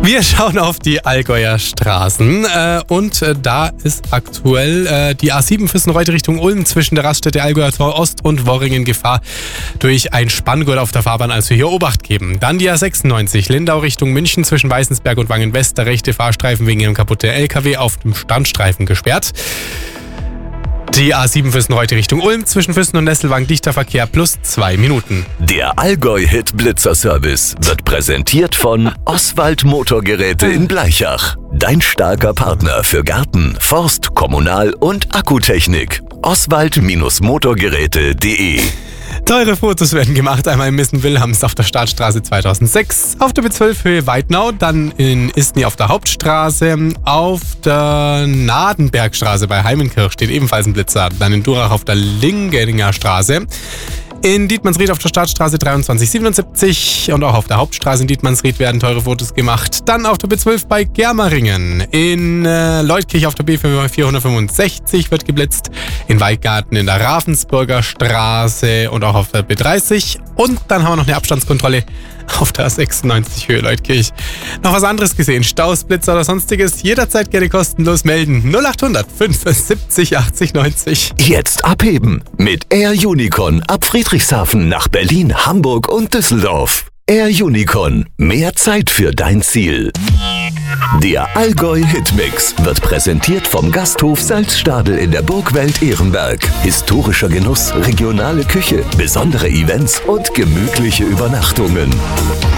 Wir schauen auf die Allgäuer Straßen und da ist aktuell die A7 Füssen-Reute Richtung Ulm zwischen der Raststätte Allgäuer Tor Ost und Worringen Gefahr durch ein Spanngurt auf der Fahrbahn, also hier Obacht geben. Dann die A96 Lindau Richtung München zwischen Weißensberg und Wangen West, der rechte Fahrstreifen wegen einem kaputten LKW auf dem Standstreifen gesperrt. Die A7 Füssen-Reute Richtung Ulm zwischen Füssen und Nesselwang dichter Verkehr plus 2 Minuten. Der Allgäu-Hit-Blitzer-Service wird präsentiert von Oswald Motorgeräte in Blaichach. Dein starker Partner für Garten, Forst, Kommunal- und Akkutechnik. Oswald-Motorgeräte.de. Teure Fotos werden gemacht, einmal in Missen-Wilhelms auf der Startstraße 2006, auf der B12 Höhe Weidnau, dann in Istni auf der Hauptstraße, auf der Nadenbergstraße bei Heimenkirch steht ebenfalls ein Blitzer, dann in Durach auf der Lingeninger Straße, in Dietmannsried auf der Startstraße 2377 und auch auf der Hauptstraße in Dietmannsried werden teure Fotos gemacht. Dann auf der B12 bei Germeringen. In Leutkirch auf der B465 wird geblitzt. In Weingarten in der Ravensburger Straße und auch auf der B30. Und dann haben wir noch eine Abstandskontrolle auf der 96 Höhe Leutkirch. Noch was anderes gesehen? Staus, Blitzer oder sonstiges? Jederzeit gerne kostenlos melden. 0800 75 80 90. Jetzt abheben mit Air Unicorn ab Friedrichshafen nach Berlin, Hamburg und Düsseldorf. Air Unicorn, mehr Zeit für dein Ziel. Der Allgäu Hitmix wird präsentiert vom Gasthof Salzstadel in der Burgwelt Ehrenberg. Historischer Genuss, regionale Küche, besondere Events und gemütliche Übernachtungen.